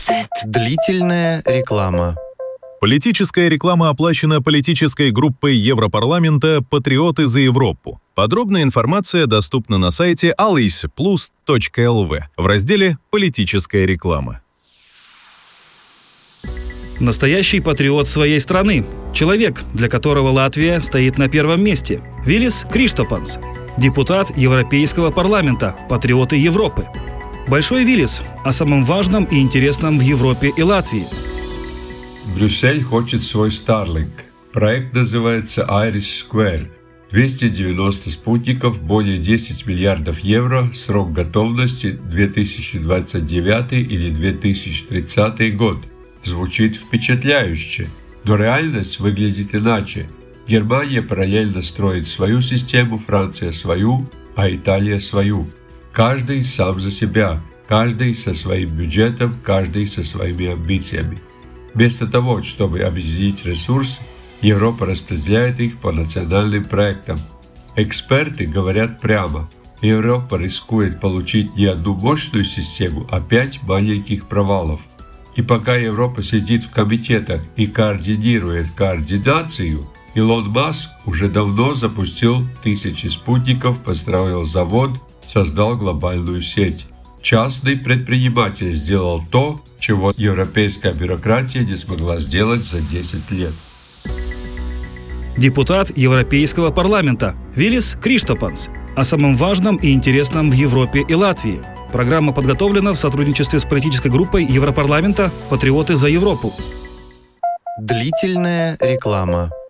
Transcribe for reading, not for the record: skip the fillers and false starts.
Длительная реклама. Политическая реклама оплачена политической группой Европарламента «Патриоты за Европу». Подробная информация доступна на сайте alysplus.lv в разделе «Политическая реклама». Настоящий патриот своей страны. Человек, для которого Латвия стоит на первом месте. Вилис Криштопанс. Депутат Европейского парламента. Патриоты Европы. Большой Вилис о самом важном и интересном в Европе и Латвии. Брюссель хочет свой Starlink. Проект называется Iris Square. 290 спутников, более 10 миллиардов евро, срок готовности 2029 или 2030 год. Звучит впечатляюще, но реальность выглядит иначе. Германия параллельно строит свою систему, Франция свою, а Италия свою. Каждый сам за себя, каждый со своим бюджетом, каждый со своими амбициями. Вместо того, чтобы объединить ресурсы, Европа распределяет их по национальным проектам. Эксперты говорят прямо, Европа рискует получить не одну мощную систему, а 5 маленьких провалов. И пока Европа сидит в комитетах и координирует координацию, Илон Маск уже давно запустил тысячи спутников, построил завод, создал глобальную сеть. Частный предприниматель сделал то, чего европейская бюрократия не смогла сделать за 10 лет. Депутат Европейского парламента Вилис Криштопанс о самом важном и интересном в Европе и Латвии. Программа подготовлена в сотрудничестве с политической группой Европарламента «Патриоты за Европу». Длительная реклама.